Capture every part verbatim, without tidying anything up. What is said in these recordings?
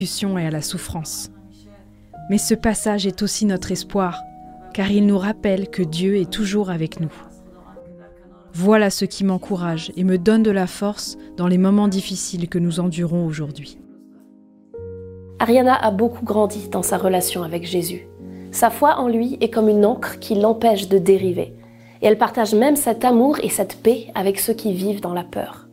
et à la souffrance. Mais ce passage est aussi notre espoir, car il nous rappelle que Dieu est toujours avec nous. Voilà ce qui m'encourage et me donne de la force dans les moments difficiles que nous endurons aujourd'hui. Ariana a beaucoup grandi dans sa relation avec Jésus. Sa foi en lui est comme une encre qui l'empêche de dériver. Et elle partage même cet amour et cette paix avec ceux qui vivent dans la peur.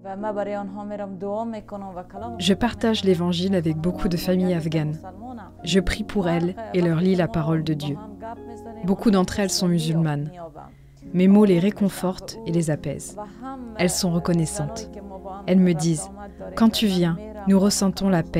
Je partage l'Évangile avec beaucoup de familles afghanes. Je prie pour elles et leur lis la parole de Dieu. Beaucoup d'entre elles sont musulmanes. Mes mots les réconfortent et les apaisent. Elles sont reconnaissantes. Elles me disent « Quand tu viens, nous ressentons la paix. »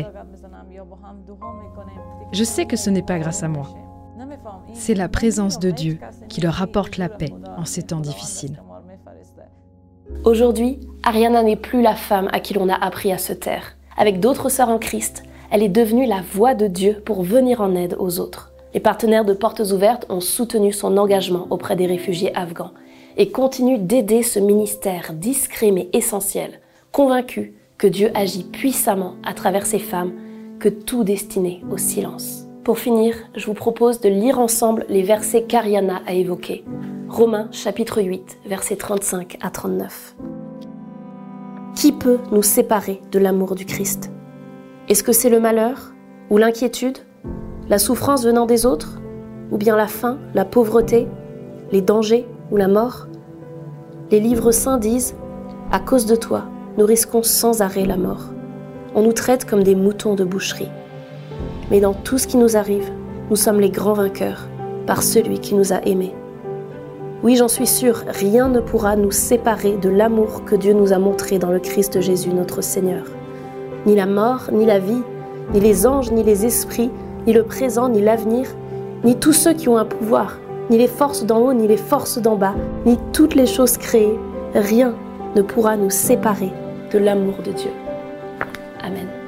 Je sais que ce n'est pas grâce à moi. C'est la présence de Dieu qui leur apporte la paix en ces temps difficiles. Aujourd'hui, Ariana n'est plus la femme à qui l'on a appris à se taire. Avec d'autres sœurs en Christ, elle est devenue la voix de Dieu pour venir en aide aux autres. Les partenaires de Portes Ouvertes ont soutenu son engagement auprès des réfugiés afghans et continuent d'aider ce ministère discret mais essentiel, convaincus que Dieu agit puissamment à travers ces femmes que tout destiné au silence. Pour finir, je vous propose de lire ensemble les versets qu'Ariana a évoqués. Romains chapitre huit, versets trente-cinq à trente-neuf. Qui peut nous séparer de l'amour du Christ ? Est-ce que c'est le malheur ou l'inquiétude, la souffrance venant des autres, ou bien la faim, la pauvreté, les dangers ou la mort ? Les livres saints disent « À cause de toi, nous risquons sans arrêt la mort. On nous traite comme des moutons de boucherie. Mais dans tout ce qui nous arrive, nous sommes les grands vainqueurs par celui qui nous a aimés. Oui, j'en suis sûre, rien ne pourra nous séparer de l'amour que Dieu nous a montré dans le Christ Jésus, notre Seigneur. Ni la mort, ni la vie, ni les anges, ni les esprits, ni le présent, ni l'avenir, ni tous ceux qui ont un pouvoir, ni les forces d'en haut, ni les forces d'en bas, ni toutes les choses créées, rien ne pourra nous séparer de l'amour de Dieu. Amen.